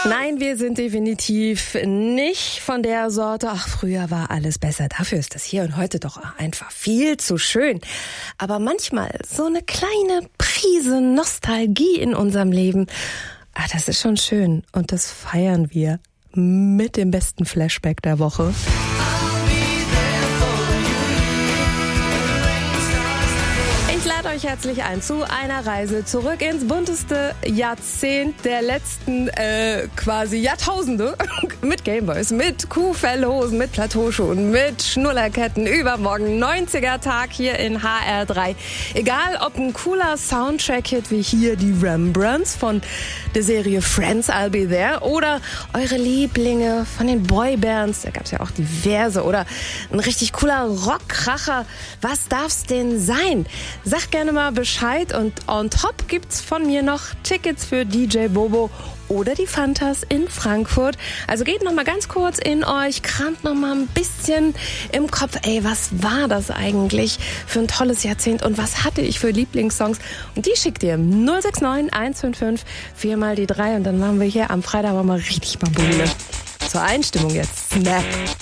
Nein, wir sind definitiv nicht von der Sorte, ach, früher war alles besser. Dafür ist das Hier und Heute doch einfach viel zu schön. Aber manchmal so eine kleine Prise Nostalgie in unserem Leben, das ist schon schön. Und das feiern wir mit dem besten Flashback der Woche. Ich lade euch herzlich ein zu einer Reise zurück ins bunteste Jahrzehnt der letzten quasi Jahrtausende mit Gameboys, mit Kuhfellhosen, mit Plateauschuhen, mit Schnullerketten, übermorgen 90er-Tag hier in HR3. Egal ob ein cooler Soundtrack-Hit wie hier die Rembrandts von der Serie Friends, I'll Be There oder eure Lieblinge von den Boybands, da gab's ja auch diverse, oder ein richtig cooler Rockkracher, was darf's denn sein? Sag gerne mal Bescheid und on top gibt's von mir noch Tickets für DJ Bobo oder die Fantas in Frankfurt. Also geht noch mal ganz kurz in euch, kramt noch mal ein bisschen im Kopf. Ey, was war das eigentlich für ein tolles Jahrzehnt und was hatte ich für Lieblingssongs? Und die schickt ihr 069 155 4 mal die 3 und dann machen wir hier am Freitag mal richtig Bambule. Zur Einstimmung jetzt. Snap.